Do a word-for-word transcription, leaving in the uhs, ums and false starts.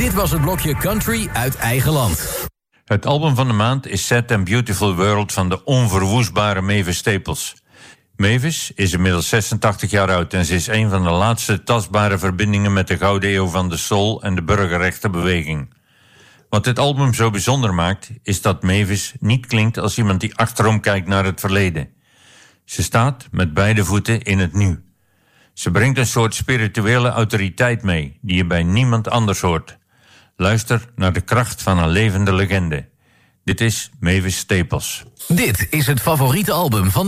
Dit was het blokje Country uit eigen land. Het album van de maand is Sad and Beautiful World van de onverwoestbare Mavis Staples. Mavis is inmiddels zesentachtig jaar oud en ze is een van de laatste tastbare verbindingen met de gouden eeuw van de soul en de burgerrechtenbeweging. Wat dit album zo bijzonder maakt, is dat Mavis niet klinkt als iemand die achterom kijkt naar het verleden. Ze staat met beide voeten in het nu. Ze brengt een soort spirituele autoriteit mee, die je bij niemand anders hoort. Luister naar de kracht van een levende legende. Dit is Mavis Staples. Dit is het favoriete album van